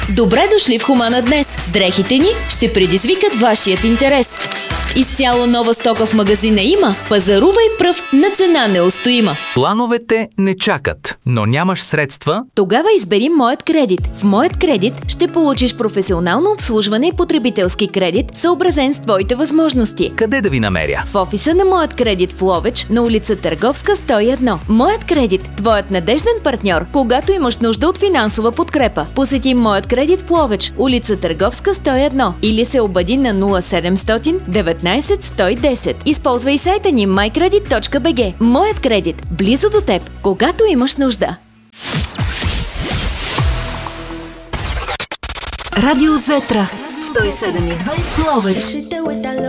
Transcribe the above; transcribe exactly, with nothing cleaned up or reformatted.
Добре дошли в Хумана днес. Дрехите ни ще предизвикат вашият интерес. Изцяло нова стока в магазина има. Пазарувай пръв на цена неустоима. Плановете не чакат, но нямаш средства? Тогава избери Моят кредит. В Моят кредит ще получиш професионално обслужване и потребителски кредит, съобразен с твоите възможности. Къде да ви намеря? В офиса на Моят кредит в Ловеч, на улица Търговска сто и едно. Моят кредит, твоят надежден партньор, когато имаш нужда от финансова подкрепа. Посети Моят кредит в Ловеч, улица Търговска сто и едно или се обади на нула седемстотин деветнайсет сто и десет. Използвай сайта ни май кредит точка би джи. Моят кредит, близо до теб, когато имаш нужда. Радио Зетра сто и седем и две Ловеч.